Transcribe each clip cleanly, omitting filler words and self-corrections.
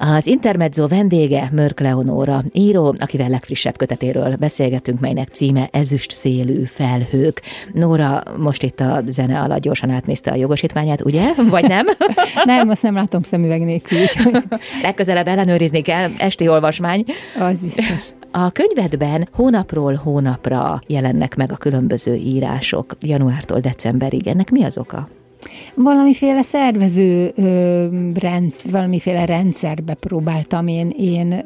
Az Intermezzo vendége Mörk Leonóra, író, akivel legfrissebb kötetéről beszélgetünk, melynek címe Ezüst szélű felhők. Nóra most itt a zene alatt gyorsan átnézte a jogosítványát, ugye? Vagy nem? Nem, azt nem látom szemüveg nélkül. Legközelebb ellenőrizni kell, esti olvasmány. Az biztos. A könyvedben hónapról hónapra jelennek meg a különböző írások, januártól decemberig. Ennek mi az oka? Valamiféle valamiféle rendszerbe próbáltam én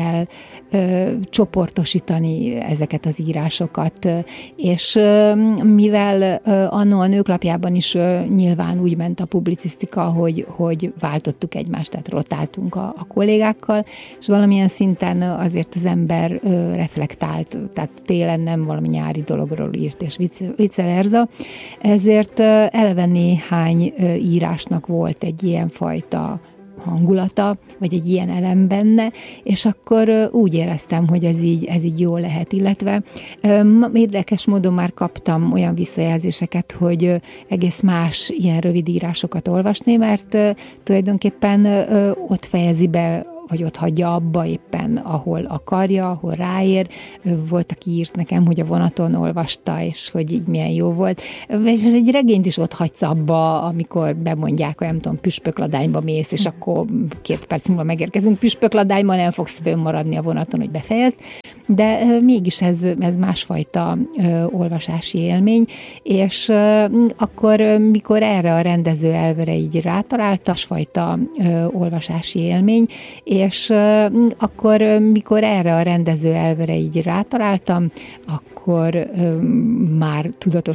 csoportosítani ezeket az írásokat, és mivel anno a Nőklapjában is nyilván úgy ment a publicisztika, hogy váltottuk egymást, tehát rotáltunk a kollégákkal, és valamilyen szinten azért az ember reflektált, tehát télen nem valami nyári dologról írt, és vice versa, ezért eleve néhány írásnak volt egy ilyen fajta hangulata, vagy egy ilyen elem benne, és akkor úgy éreztem, hogy ez így jó lehet, illetve érdekes módon már kaptam olyan visszajelzéseket, hogy egész más ilyen rövid írásokat olvasni, mert tulajdonképpen ott fejezi be, vagy ott hagyja abba éppen, ahol akarja, ahol ráér. Volt, aki írt nekem, hogy a vonaton olvasta, és hogy így milyen jó volt. És egy regényt is ott hagysz abba, amikor bemondják, hogy nem tudom, püspökladányba mész, és akkor 2 perc múlva megérkezünk püspökladányba, nem fogsz fönnmaradni a vonaton, hogy befejezd. De mégis ez másfajta olvasási élmény, és akkor, mikor erre a rendező elvre így rátalálta, másfajta olvasási élmény, és akkor, mikor erre a rendező elvre így rátaláltam, akkor már